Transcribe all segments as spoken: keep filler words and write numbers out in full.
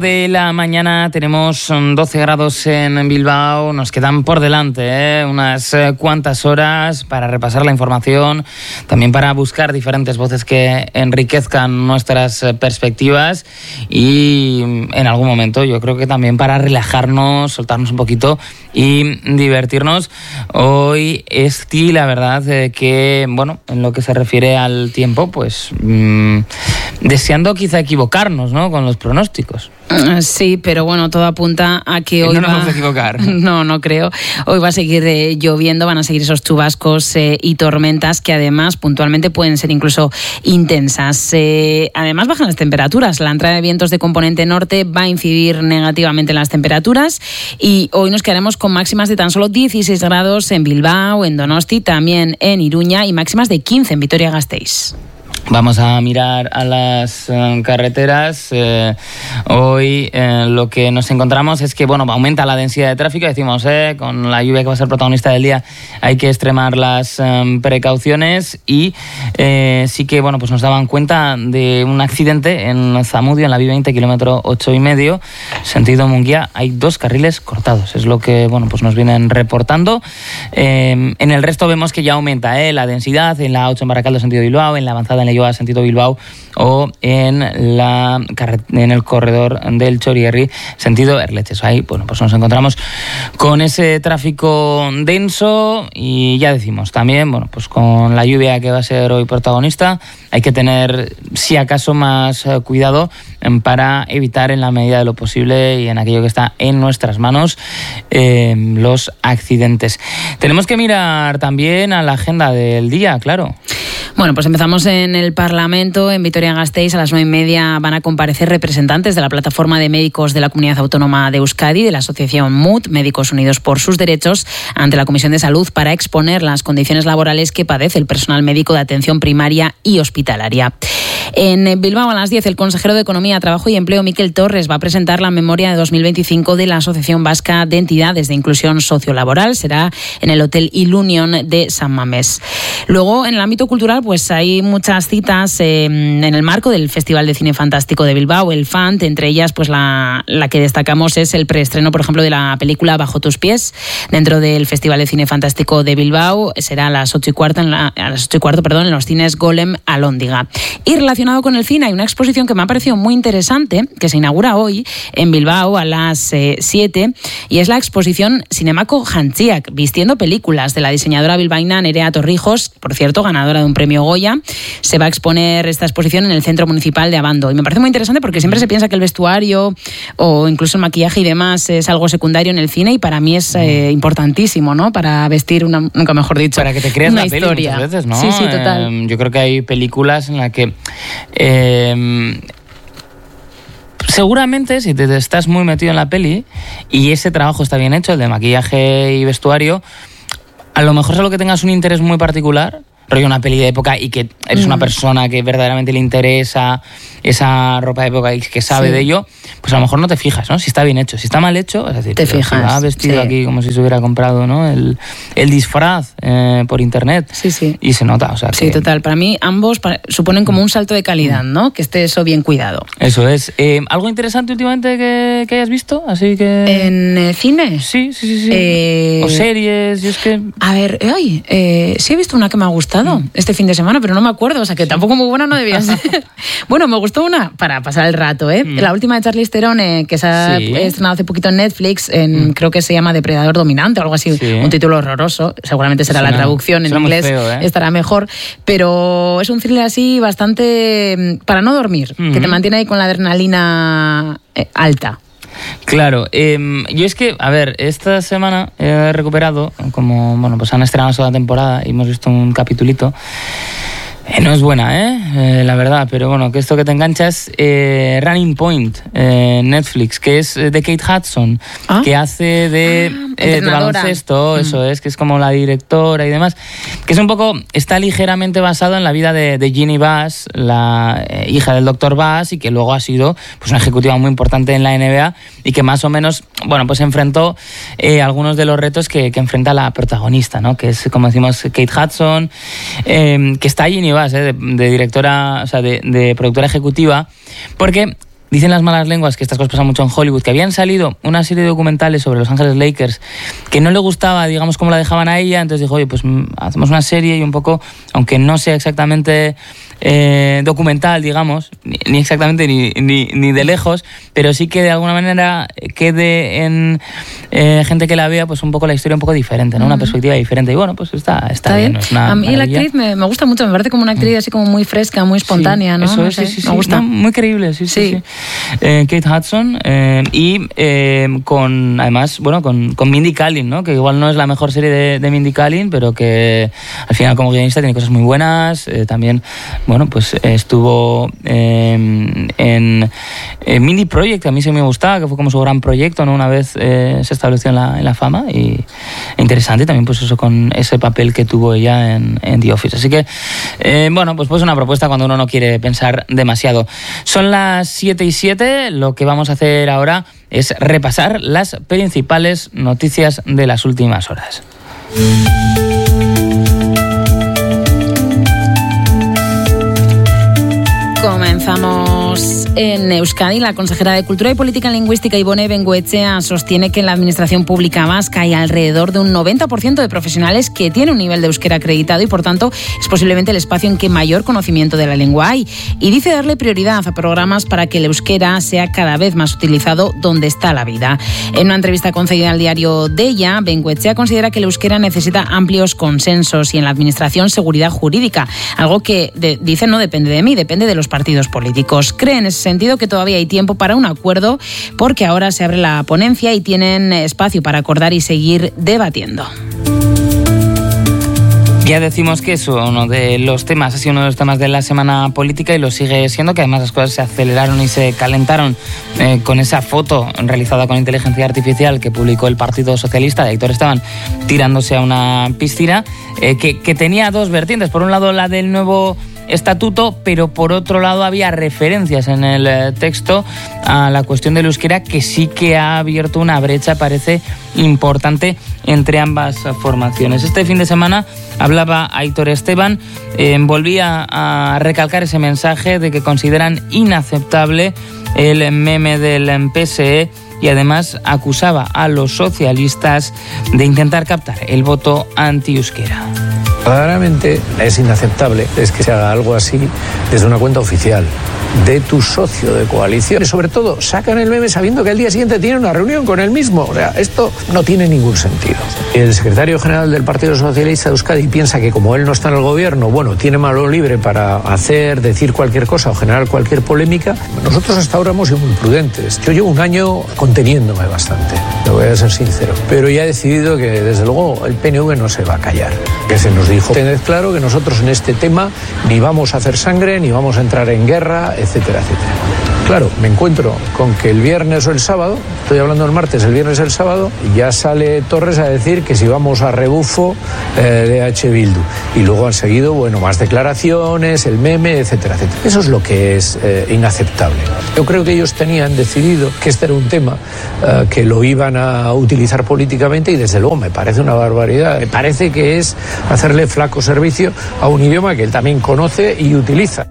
De la mañana tenemos doce grados en Bilbao, nos quedan por delante ¿eh? unas cuantas horas para repasar la información, también para buscar diferentes voces que enriquezcan nuestras perspectivas y en algún momento yo creo que también para relajarnos, soltarnos un poquito y divertirnos. Hoy es sí, la verdad eh, que, bueno, en lo que se refiere al tiempo, pues mmm, deseando quizá equivocarnos, ¿no?, con los pronósticos. Sí, pero bueno, todo apunta a que hoy no nos va... vamos a equivocar. No, no creo. Hoy va a seguir eh, lloviendo, van a seguir esos chubascos eh, y tormentas que además puntualmente pueden ser incluso intensas. Eh, además bajan las temperaturas. La entrada de vientos de componente norte va a incidir negativamente en las temperaturas y hoy nos quedaremos con máximas de tan solo dieciséis grados en Bilbao, en Donosti, también en Iruña y máximas de quince en Vitoria-Gasteiz. Vamos a mirar a las eh, carreteras. Eh, hoy eh, lo que nos encontramos es que, bueno, aumenta la densidad de tráfico. Decimos, eh, con la lluvia que va a ser protagonista del día, hay que extremar las eh, precauciones. Y eh, sí que, bueno, pues nos daban cuenta de un accidente en Zamudio, en la B veinte, kilómetro ocho y medio, sentido Munguía. Hay dos carriles cortados. Es lo que, bueno, pues nos vienen reportando. Eh, en el resto vemos que ya aumenta eh, la densidad en la ocho en Baracaldo, sentido Bilbao, en la avanzada en la Lleva sentido Bilbao o en la en el corredor del Chorierri sentido Erleches. Ahí, bueno, pues nos encontramos con ese tráfico denso y ya decimos también, bueno, pues con la lluvia que va a ser hoy protagonista, hay que tener, si acaso, más cuidado para evitar en la medida de lo posible y en aquello que está en nuestras manos eh, los accidentes. Tenemos que mirar también a la agenda del día, claro. Bueno, pues empezamos en el Parlamento, en Vitoria-Gasteiz. A las nueve y media van a comparecer representantes de la Plataforma de Médicos de la Comunidad Autónoma de Euskadi, de la asociación M U D, Médicos Unidos por sus Derechos, ante la Comisión de Salud para exponer las condiciones laborales que padece el personal médico de atención primaria y hospitalaria. En Bilbao, a las diez, el consejero de Economía, Trabajo y Empleo, Miquel Torres, va a presentar la memoria de dos mil veinticinco de la Asociación Vasca de Entidades de Inclusión Sociolaboral. Será en el Hotel Ilunion de San Mamés. Luego, en el ámbito cultural, pues hay muchas citas eh, en el marco del Festival de Cine Fantástico de Bilbao, el FANT. Entre ellas, pues la, la que destacamos es el preestreno, por ejemplo, de la película Bajo tus pies, dentro del Festival de Cine Fantástico de Bilbao. Será a las ocho y cuarto, en la, a las ocho y cuarto, perdón, en los cines Golem Alhóndiga. Y relacionado con el cine, hay una exposición que me ha parecido muy interesante, que se inaugura hoy en Bilbao a las eh, siete, y es la exposición Cinemako Jantziak, vistiendo películas, de la diseñadora bilbaína Nerea Torrijos, por cierto, ganadora de un premio Goya. Se va a exponer esta exposición en el Centro Municipal de Abando. Y me parece muy interesante porque siempre se piensa que el vestuario o incluso el maquillaje y demás es algo secundario en el cine, y para mí es eh, importantísimo, ¿no? Para vestir una, nunca mejor dicho, para que te creas una la peli historia. Muchas veces, ¿no? Sí, sí, total. Eh, yo creo que hay películas en las que eh, seguramente si te estás muy metido en la peli y ese trabajo está bien hecho, el de maquillaje y vestuario, a lo mejor solo que tengas un interés muy particular, rollo una peli de época, y que eres mm. una persona que verdaderamente le interesa esa ropa de época y que sabe sí. de ello, pues a lo mejor no te fijas, ¿no? Si está bien hecho. Si está mal hecho, es decir, te fijas. Si va vestido sí. aquí como si se hubiera comprado, ¿no?, el, el disfraz eh, por internet. Sí, sí. Y se nota, o sea. Sí, que... total. Para mí ambos para, suponen como un salto de calidad, ¿no? Que esté eso bien cuidado. Eso es. Eh, ¿Algo interesante últimamente que, que hayas visto? Así que... ¿En eh, cine? Sí, sí, sí. sí. Eh... O series, y es que... A ver, ay, eh, sí he visto una que me ha gustado mm. este fin de semana, pero no me acuerdo, o sea que tampoco muy buena no debía ser. Bueno, me gustó una para pasar el rato, ¿eh? Mm. La última de Charlize Theron, eh, que se ha sí. estrenado hace poquito en Netflix, en, mm. creo que se llama Depredador Dominante o algo así, sí. un título horroroso, seguramente será suena, la traducción en inglés, feo, ¿eh? Estará mejor, pero es un thriller así bastante para no dormir, mm. que te mantiene ahí con la adrenalina eh, alta. Claro, eh, yo es que, a ver, esta semana he recuperado, como, bueno, pues han estrenado toda la temporada y hemos visto un capitulito. Eh, no es buena, ¿eh? ¿eh? La verdad, pero bueno, que esto que te enganchas, eh, Running Point, eh, Netflix, que es de Kate Hudson, ¿ah? que hace de, ah, eh, de baloncesto, mm. eso es, que es como la directora y demás, que es un poco, está ligeramente basado en la vida de, de Ginny Bass, la eh, hija del doctor Bass, y que luego ha sido pues una ejecutiva muy importante en la N B A y que más o menos, bueno, pues enfrentó eh, algunos de los retos que, que enfrenta la protagonista, ¿no? Que es, como decimos, Kate Hudson, eh, que está Ginny Bass, eh, de, de directora, o sea, de, de productora ejecutiva, porque dicen las malas lenguas que estas cosas pasan mucho en Hollywood, que habían salido una serie de documentales sobre Los Ángeles Lakers que no le gustaba, digamos, cómo la dejaban a ella, entonces dijo, oye, pues hacemos una serie y un poco, aunque no sea exactamente eh, documental, digamos, ni, ni exactamente ni, ni, ni de lejos, pero sí que de alguna manera quede en eh, gente que la vea pues un poco la historia un poco diferente, ¿no? Uh-huh. Una perspectiva diferente. Y bueno, pues está, está, está bien. bien. Es una a mí maravilla. La actriz me, me gusta mucho, me parece como una actriz así como muy fresca, muy espontánea, sí, ¿no? Eso no es, sé, sí, sí, me gusta. No, muy creíble, sí, sí. sí, sí. Eh, Kate Hudson eh, y eh, con, además, bueno, con, con Mindy Kaling, ¿no? Que igual no es la mejor serie de, de Mindy Kaling, pero que al final como guionista tiene cosas muy buenas. Eh, también, bueno, pues estuvo eh, en, en Mindy Project, a mí sí me gustaba, que fue como su gran proyecto, ¿no? Una vez eh, se estableció en la, en la fama y interesante también pues eso con ese papel que tuvo ella en, en The Office. Así que, eh, bueno, pues pues una propuesta cuando uno no quiere pensar demasiado. Son las siete y siete, lo que vamos a hacer ahora es repasar las principales noticias de las últimas horas. Comenzamos en Euskadi. La consejera de Cultura y Política Lingüística, Ibone Bengoechea, sostiene que en la administración pública vasca hay alrededor de un noventa por ciento de profesionales que tienen un nivel de euskera acreditado y, por tanto, es posiblemente el espacio en que mayor conocimiento de la lengua hay. Y dice darle prioridad a programas para que el euskera sea cada vez más utilizado donde está la vida. En una entrevista concedida al diario Deia, Bengoechea considera que el euskera necesita amplios consensos y en la administración seguridad jurídica, algo que, de, dice, no depende de mí, depende de los partidos políticos. Cree en ese sentido que todavía hay tiempo para un acuerdo porque ahora se abre la ponencia y tienen espacio para acordar y seguir debatiendo. Ya decimos que es uno de los temas, ha sido uno de los temas de la semana política y lo sigue siendo, que además las cosas se aceleraron y se calentaron eh, con esa foto realizada con inteligencia artificial que publicó el Partido Socialista de Aitor Esteban tirándose a una piscina, eh, que, que tenía dos vertientes. Por un lado, la del nuevo estatuto, pero por otro lado había referencias en el texto a la cuestión del euskera, que sí que ha abierto una brecha, parece, importante entre ambas formaciones. Este fin de semana hablaba Aitor Esteban, eh, volvía a recalcar ese mensaje de que consideran inaceptable el meme del P S E y además acusaba a los socialistas de intentar captar el voto anti-euskera. Verdaderamente es inaceptable es que se haga algo así desde una cuenta oficial de tu socio de coalición. Y sobre todo, sacan el meme sabiendo que al día siguiente tienen una reunión con él mismo. O sea, esto no tiene ningún sentido. El secretario general del Partido Socialista de Euskadi piensa que como él no está en el gobierno, bueno, tiene mano libre para hacer, decir cualquier cosa o generar cualquier polémica. Nosotros hasta ahora hemos sido muy prudentes. Yo llevo un año conteniéndome bastante, lo voy a ser sincero. Pero ya he decidido que, desde luego, el P N V no se va a callar. Que se nos dijo, tened claro que nosotros en este tema ni vamos a hacer sangre, ni vamos a entrar en guerra, etcétera, etcétera. Claro, me encuentro con que el viernes o el sábado, estoy hablando el martes, el viernes o el sábado, ya sale Torres a decir que si vamos a rebufo eh, de H. Bildu. Y luego han seguido, bueno, más declaraciones, el meme, etcétera, etcétera. Eso es lo que es eh, inaceptable. Yo creo que ellos tenían decidido que este era un tema eh, que lo iban a utilizar políticamente y desde luego me parece una barbaridad. Me parece que es hacerle flaco servicio a un idioma que él también conoce y utiliza.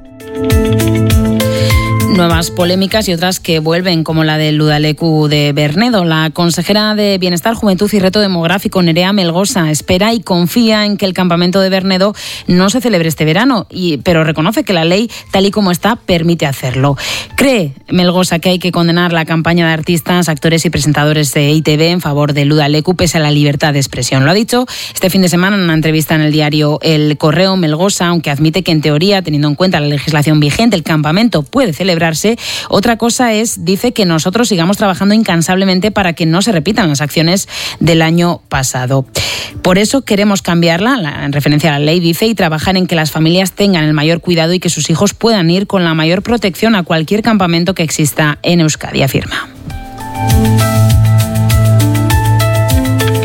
Nuevas polémicas y otras que vuelven, como la del Udaleku de Bernedo. La consejera de Bienestar, Juventud y Reto Demográfico, Nerea Melgosa, espera y confía en que el campamento de Bernedo no se celebre este verano, y, pero reconoce que la ley, tal y como está, permite hacerlo. Cree Melgosa que hay que condenar la campaña de artistas, actores y presentadores de I T V en favor del Udaleku pese a la libertad de expresión. Lo ha dicho este fin de semana en una entrevista en el diario El Correo. Melgosa, aunque admite que en teoría, teniendo en cuenta la legislación vigente, el campamento puede celebrarse, otra cosa es, dice, que nosotros sigamos trabajando incansablemente para que no se repitan las acciones del año pasado. Por eso queremos cambiarla, la, en referencia a la ley, dice, y trabajar en que las familias tengan el mayor cuidado y que sus hijos puedan ir con la mayor protección a cualquier campamento que exista en Euskadi, afirma.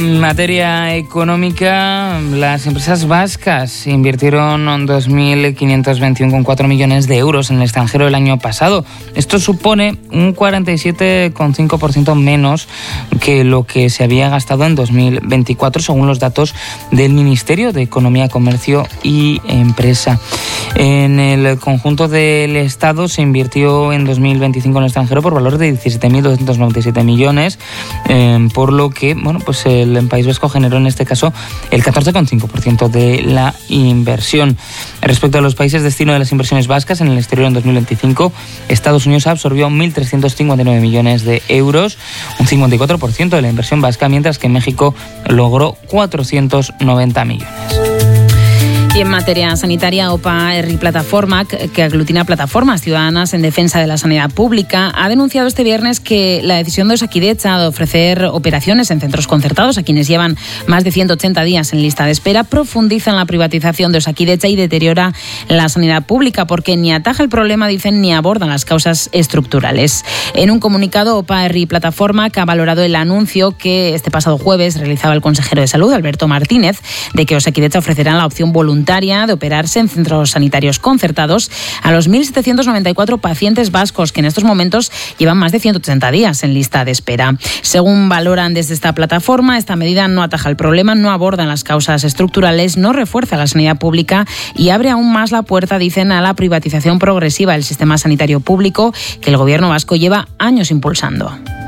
En materia económica, las empresas vascas invirtieron dos mil quinientos veintiuno coma cuatro millones de euros en el extranjero el año pasado. Esto supone un cuarenta y siete coma cinco por ciento menos que lo que se había gastado en dos mil veinticuatro, según los datos del Ministerio de Economía, Comercio y Empresa. En el conjunto del Estado se invirtió en dos mil veinticinco en el extranjero por valor de diecisiete mil doscientos noventa y siete millones, eh, por lo que, bueno, pues el País Vasco generó en este caso el catorce coma cinco por ciento de la inversión. Respecto a los países destino de las inversiones vascas en el exterior en dos mil veinticinco, Estados Unidos absorbió mil trescientos cincuenta y nueve millones de euros, un cincuenta y cuatro por ciento de la inversión vasca, mientras que México logró cuatrocientos noventa millones. Y en materia sanitaria, OPA Herri Plataforma, que aglutina plataformas ciudadanas en defensa de la sanidad pública, ha denunciado este viernes que la decisión de Osakidetza de ofrecer operaciones en centros concertados a quienes llevan más de ciento ochenta días en lista de espera profundiza en la privatización de Osakidetza y deteriora la sanidad pública porque ni ataja el problema, dicen, ni abordan las causas estructurales. En un comunicado, OPA Herri Plataforma ha valorado el anuncio que este pasado jueves realizaba el consejero de Salud, Alberto Martínez, de que Osakidetza ofrecerá la opción voluntaria de operarse en centros sanitarios concertados a los mil setecientos noventa y cuatro pacientes vascos que en estos momentos llevan más de ciento ochenta días en lista de espera. Según valoran desde esta plataforma, esta medida no ataja el problema, no aborda las causas estructurales, no refuerza la sanidad pública y abre aún más la puerta, dicen, a la privatización progresiva del sistema sanitario público que el gobierno vasco lleva años impulsando.